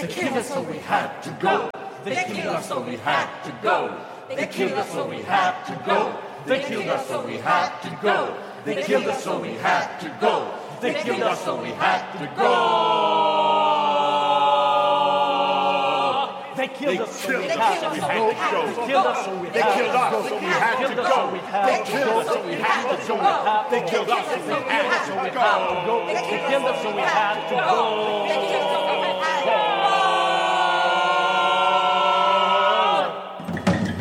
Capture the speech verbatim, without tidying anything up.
They killed us, so we had to go. They killed us, so we had to go. They killed us, so we had to go. They killed us, so we had to go. They killed us, so we had to go. They killed us, so we had to go. They killed us, so we had to go. They killed us, so we had to go. They killed us, so we had to go. They killed us, so we had to go. They killed us, so we had to go. They killed us, so we had to go.